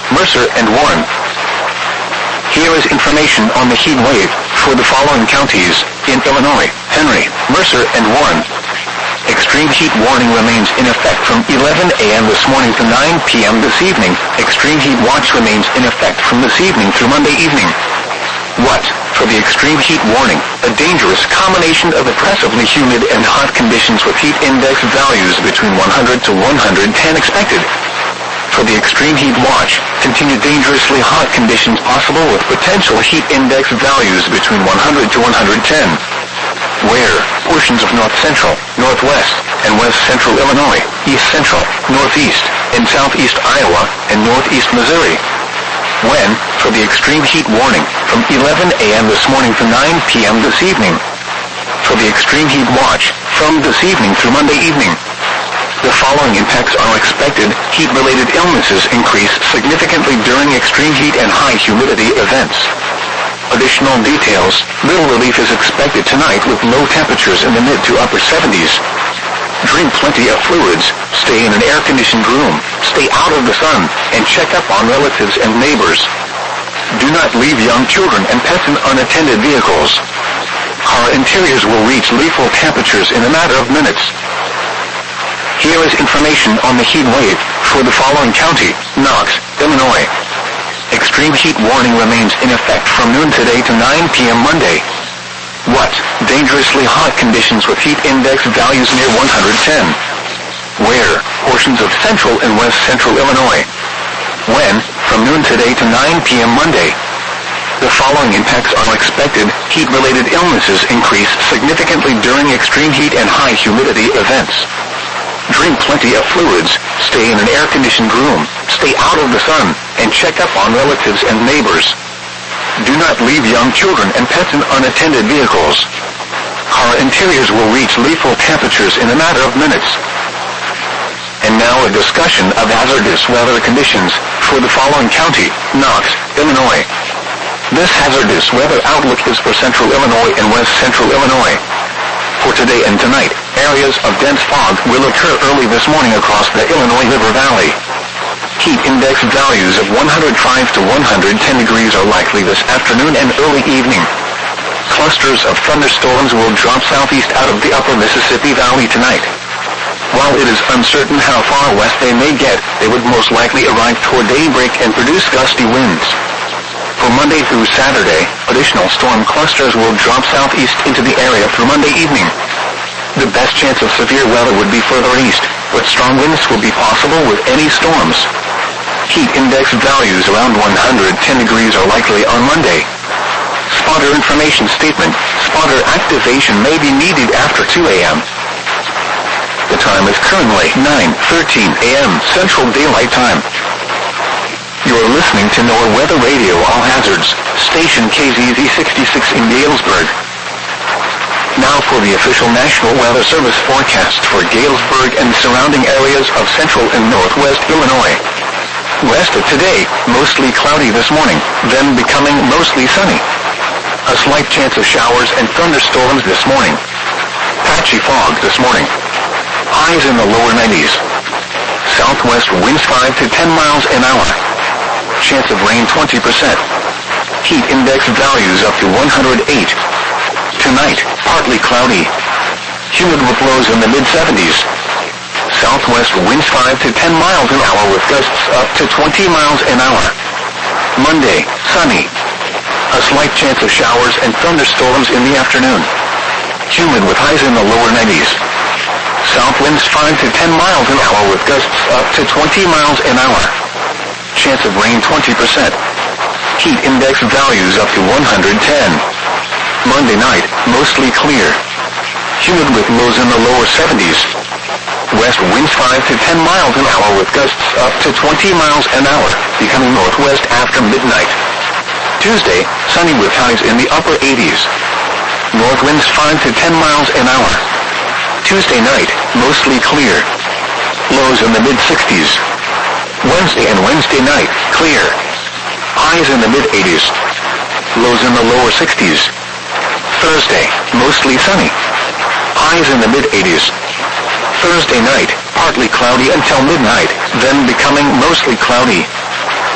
Mercer, and Warren. Here is information on the heat wave for the following counties in Illinois: Henry, Mercer, and Warren. Extreme heat warning remains in effect from 11 a.m. this morning to 9 p.m. this evening. Extreme heat watch remains in effect from this evening through Monday evening. What? For the extreme heat warning, a dangerous combination of oppressively humid and hot conditions with heat index values between 100 to 110 expected. For the extreme heat watch, continued dangerously hot conditions possible with potential heat index values between 100 to 110. Where? Portions of north central, northwest, and west central Illinois, east central, northeast, and southeast Iowa, and northeast Missouri. When? For the extreme heat warning, from 11 a.m. this morning to 9 p.m. this evening. For the extreme heat watch, from this evening through Monday evening. The following impacts are expected. Heat-related illnesses increase significantly during extreme heat and high humidity events. Additional details: little relief is expected tonight with low temperatures in the mid to upper 70s. Drink plenty of fluids, stay in an air-conditioned room, stay out of the sun, and check up on relatives and neighbors. Do not leave young children and pets in unattended vehicles. Car interiors will reach lethal temperatures in a matter of minutes. Here is information on the heat wave for the following county: Knox, Illinois. Extreme heat warning remains in effect from noon today to 9 p.m. Monday. What? Dangerously hot conditions with heat index values near 110. Where? Portions of central and west central Illinois. When? From noon today to 9 p.m. Monday. The following impacts are expected. Heat-related illnesses increase significantly during extreme heat and high humidity events. Drink plenty of fluids, stay in an air-conditioned room, stay out of the sun, and check up on relatives and neighbors. Do not leave young children and pets in unattended vehicles. Car interiors will reach lethal temperatures in a matter of minutes. And now a discussion of hazardous weather conditions for the following county: Knox, Illinois. This hazardous weather outlook is for central Illinois and west central Illinois. For today and tonight, areas of dense fog will occur early this morning across the Illinois River Valley. Heat index values of 105 to 110 degrees are likely this afternoon and early evening. Clusters of thunderstorms will drop southeast out of the upper Mississippi Valley tonight. While it is uncertain how far west they may get, they would most likely arrive toward daybreak and produce gusty winds. For Monday through Saturday, additional storm clusters will drop southeast into the area through Monday evening. The best chance of severe weather would be further east, but strong winds will be possible with any storms. Heat index values around 110 degrees are likely on Monday. Spotter information statement: spotter activation may be needed after 2 a.m. The time is currently 9:13 a.m. Central Daylight Time. You're listening to NOAA Weather Radio All Hazards, station KZZ 66 in Galesburg. Now for the official National Weather Service forecast for Galesburg and surrounding areas of central and northwest Illinois. West of today, mostly cloudy this morning, then becoming mostly sunny. A slight chance of showers and thunderstorms this morning. Patchy fog this morning. Highs in the lower 90s. Southwest winds 5 to 10 miles an hour. Chance of rain 20%. Heat index values up to 108. Tonight, partly cloudy. Humid with lows in the mid-70s. Southwest winds 5 to 10 miles an hour with gusts up to 20 miles an hour. Monday, sunny. A slight chance of showers and thunderstorms in the afternoon. Humid with highs in the lower 90s. South winds 5 to 10 miles an hour with gusts up to 20 miles an hour. Chance of rain 20%. Heat index values up to 110. Monday night, mostly clear. Humid with lows in the lower 70s. West winds 5 to 10 miles an hour with gusts up to 20 miles an hour, becoming northwest after midnight. Tuesday, sunny with highs in the upper 80s. North winds 5 to 10 miles an hour. Tuesday night, mostly clear. Lows in the mid-60s. Wednesday and Wednesday night, clear. Highs in the mid-80s. Lows in the lower 60s. Thursday, mostly sunny. Highs in the mid-80s. Thursday night, partly cloudy until midnight, then becoming mostly cloudy.